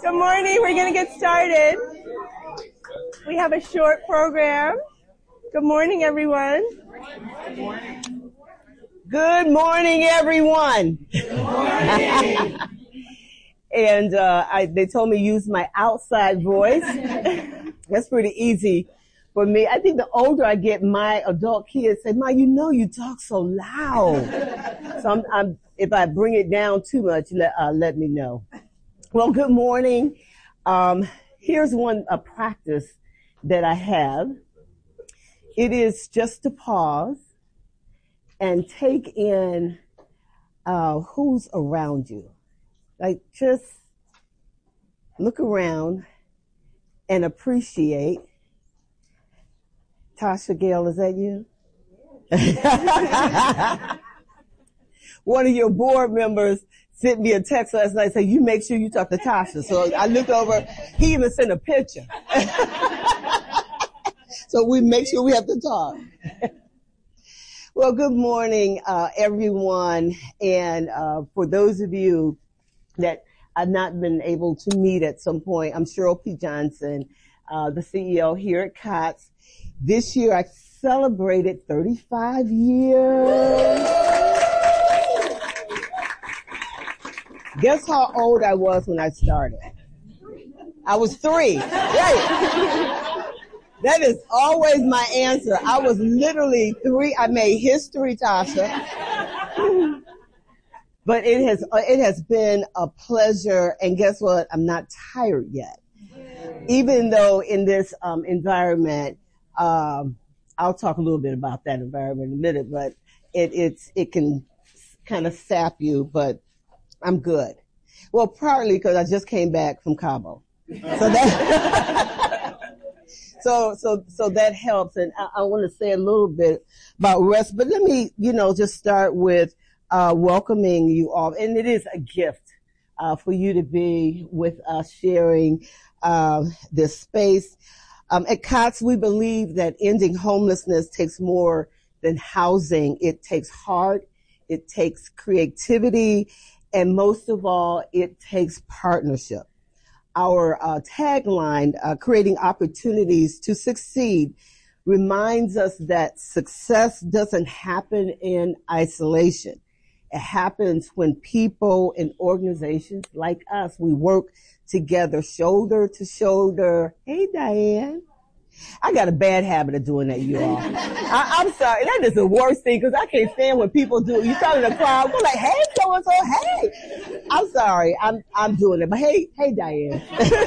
Good morning. We're going to get started. We have a short program. Good morning, everyone. Good morning, everyone. Good morning. And they told me to use my outside voice. That's pretty easy for me. I think the older I get, my adult kids say, "Ma, you talk so loud." So if I bring it down too much, let me know. Well, good morning. Here's a practice that I have. It is just to pause and take in who's around you. Like, just look around and appreciate. Tasha Gale, is that you? One of your board members sent me a text last night saying, "You make sure you talk to Tasha." So I looked over. He even sent a picture. So we make sure we have to talk. Well, good morning, everyone. And for those of you that I've not been able to meet at some point, I'm Cheryl P. Johnson, the CEO here at COTS. This year I celebrated 35 years. Guess how old I was when I started? I was 3. Right. That is always my answer. I was literally 3. I made history, Tasha. But it has been a pleasure, and guess what? I'm not tired yet. Even though in this environment, I'll talk a little bit about that environment in a minute, but it can kind of sap you, but I'm good. Well, partly because I just came back from Cabo, so that so that helps. And I want to say a little bit about rest, but let me just start with welcoming you all. And it is a gift for you to be with us sharing this space. At COTS, we believe that ending homelessness takes more than housing. It takes heart, it takes creativity, and most of all, it takes partnership. Our tagline, creating opportunities to succeed, reminds us that success doesn't happen in isolation. It happens when people and organizations like us, we work together, shoulder to shoulder. Hey, Diane. I got a bad habit of doing that, you all. I'm sorry. That is the worst thing, because I can't stand when people do. You talk in the crowd, we're like, "Hey, so-and-so, hey." I'm sorry. I'm doing it. But hey, Diane.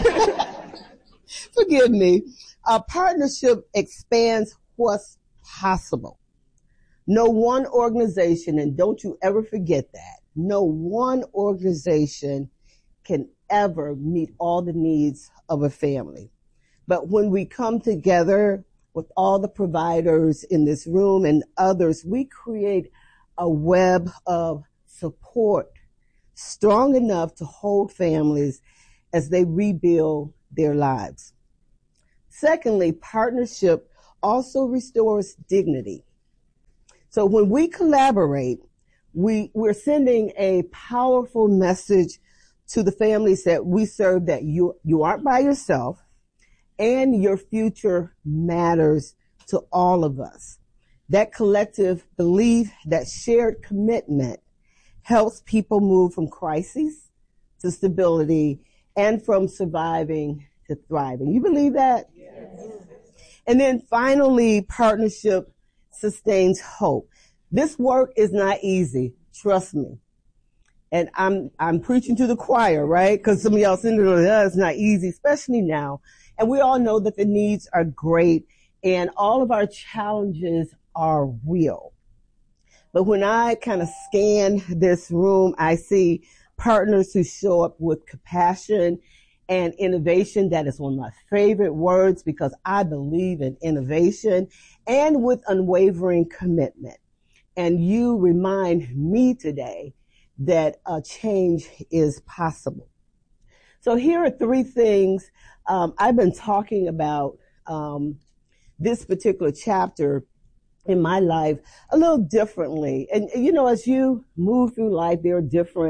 Forgive me. A partnership expands what's possible. No one organization, and don't you ever forget that, no one organization can ever meet all the needs of a family. But when we come together with all the providers in this room and others, we create a web of support strong enough to hold families as they rebuild their lives. Secondly, partnership also restores dignity. So when we collaborate, we're sending a powerful message to the families that we serve, that you aren't by yourself, and your future matters to all of us. That collective belief, that shared commitment, helps people move from crisis to stability and from surviving to thriving. You believe that? Yes. And then finally, partnership sustains hope. This work is not easy. Trust me. And I'm preaching to the choir, right? Because some of y'all sitting there, it's not easy, especially now. And we all know that the needs are great and all of our challenges are real. But when I kind of scan this room, I see partners who show up with compassion and innovation. That is one of my favorite words, because I believe in innovation, and with unwavering commitment. And you remind me today that a change is possible. So here are 3 things I've been talking about this particular chapter in my life a little differently. And, as you move through life, there are different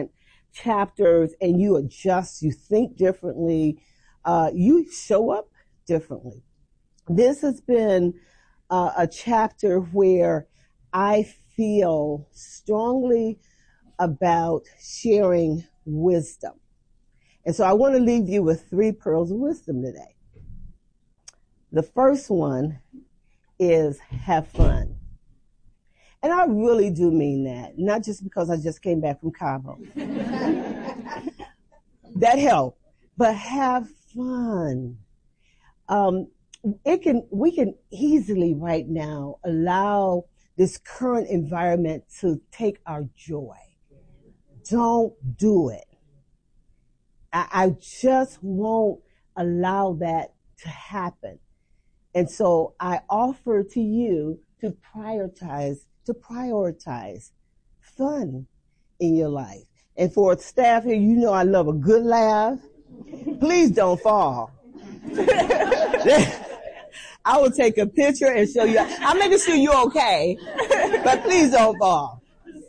chapters and you adjust, you think differently, you show up differently. This has been a chapter where I feel strongly about sharing wisdom. And so I want to leave you with 3 pearls of wisdom today. The first one is have fun. And I really do mean that, not just because I just came back from Cabo. That helped, but have fun. We can easily right now allow this current environment to take our joy. Don't do it. I just won't allow that to happen. And so I offer to you to prioritize fun in your life. And for staff here, you know I love a good laugh. Please don't fall. I will take a picture and show you. I'm making sure you're okay, but please don't fall.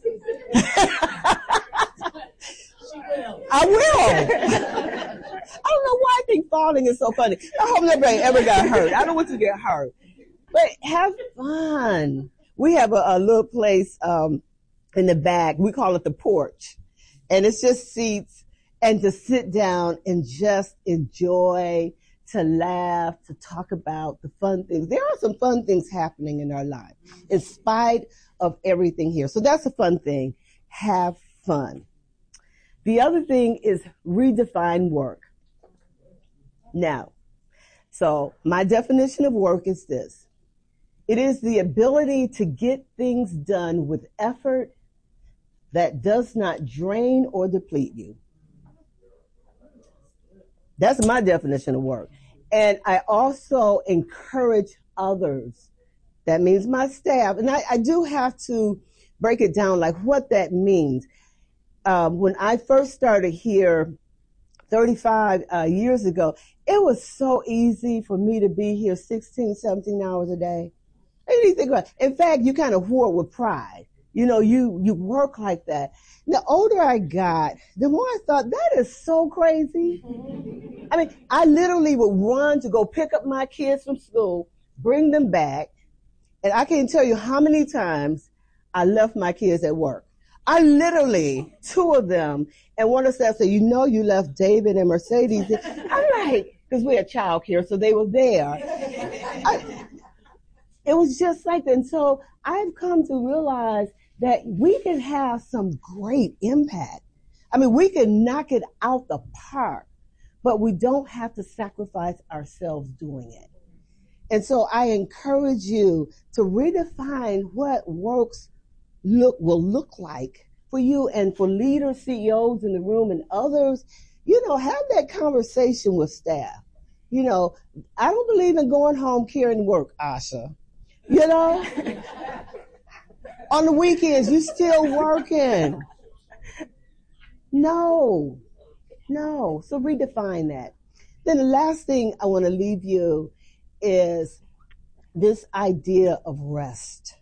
I will. I don't know why I think falling is so funny. I hope nobody ever got hurt. I don't want you to get hurt. But have fun. We have a little place in the back. We call it the porch. And it's just seats and to sit down and just enjoy, to laugh, to talk about the fun things. There are some fun things happening in our life in spite of everything here. So that's a fun thing. Have fun. The other thing is redefine work. Now, so my definition of work is this. It is the ability to get things done with effort that does not drain or deplete you. That's my definition of work. And I also encourage others. That means my staff. And I do have to break it down like what that means. When I first started here 35 years ago, it was so easy for me to be here 16, 17 hours a day. Anything about it. In fact, you kind of wore it with pride. You know, you work like that. The older I got, the more I thought, that is so crazy. I mean, I literally would run to go pick up my kids from school, bring them back, and I can't tell you how many times I left my kids at work. I literally, 2 of them, and one of them said, you know you left David and Mercedes. I'm like, because we had childcare, so they were there. It was just like that. And so I've come to realize that we can have some great impact. I mean, we can knock it out the park, but we don't have to sacrifice ourselves doing it. And so I encourage you to redefine what works will look like for you and for leaders, CEOs in the room and others. You know, have that conversation with staff. You know, I don't believe in going home carrying work, Asha. You know, on the weekends, you still working. No. So redefine that. Then the last thing I want to leave you is this idea of rest.